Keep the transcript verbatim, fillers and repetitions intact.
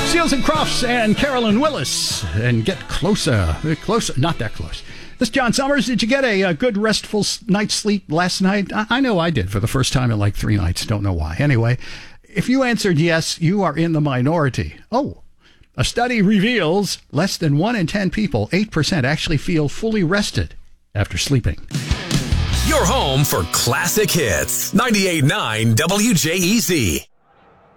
Seals and Crofts and Carolyn Willis. And get closer. Closer. Not that close. This is John Summers. Did you get a, a good restful night's sleep last night? I, I know I did for the first time in like three nights. Don't know why. Anyway, if you answered yes, you are in the minority. Oh, a study reveals less than one in ten people, eight percent, actually feel fully rested after sleeping. Your home for classic hits. ninety-eight point nine W J E Z.